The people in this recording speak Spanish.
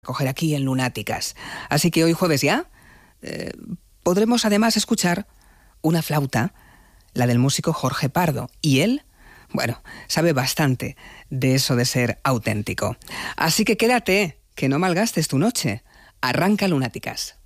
coger aquí en Lunáticas. Así que hoy jueves ya podremos además escuchar una flauta, la del músico Jorge Pardo. Y él, bueno, sabe bastante de eso de ser auténtico. Así que quédate, que no malgastes tu noche. Arranca Lunáticas.